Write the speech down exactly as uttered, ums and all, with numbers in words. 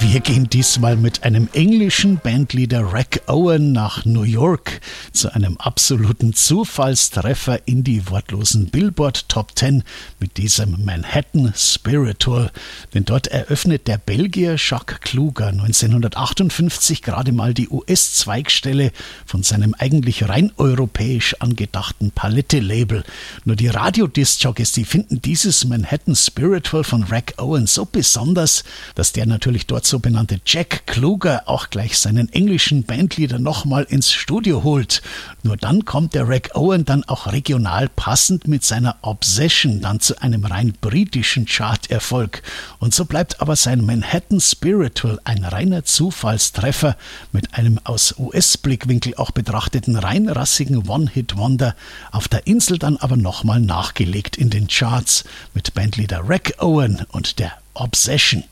Wir gehen diesmal mit einem englischen Bandleader Rick Owen nach New York zu einem absoluten Zufallstreffer in die wortlosen Billboard Top Ten mit diesem Manhattan Spiritual. Denn dort eröffnet der Belgier Jacques Kluger neunzehnhundertachtundfünfzig gerade mal die U S-Zweigstelle von seinem eigentlich rein europäisch angedachten Palette-Label. Nur die Radio-Disc-Jockeys, die finden dieses Manhattan Spiritual von Rick Owen so besonders, dass der natürlich dort so benannte Jack Kluger auch gleich seinen englischen Bandleader nochmal ins Studio holt. Nur dann kommt der Rick Owen dann auch regional passend mit seiner Obsession dann zu einem rein britischen Charterfolg. Und so bleibt aber sein Manhattan Spiritual ein reiner Zufallstreffer mit einem aus U S-Blickwinkel auch betrachteten rein rassigen One-Hit-Wonder, auf der Insel dann aber nochmal nachgelegt in den Charts mit Bandleader Rick Owen und der Obsession.